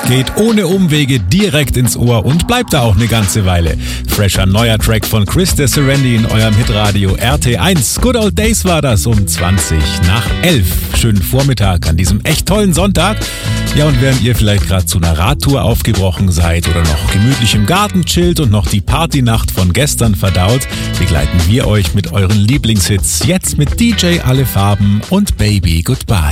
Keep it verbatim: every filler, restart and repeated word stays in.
geht ohne Umwege direkt ins Ohr und bleibt da auch eine ganze Weile. Fresher neuer Track von Chris de Serendi in eurem Hitradio R T eins. Good Old Days war das um zwanzig nach elf. Schönen Vormittag an diesem echt tollen Sonntag. Ja, und während ihr vielleicht gerade zu einer Radtour aufgebrochen seid oder noch gemütlich im Garten chillt und noch die Partynacht von gestern verdaut, begleiten wir euch mit euren Lieblingshits jetzt mit D J Alle Farben und Baby Goodbye.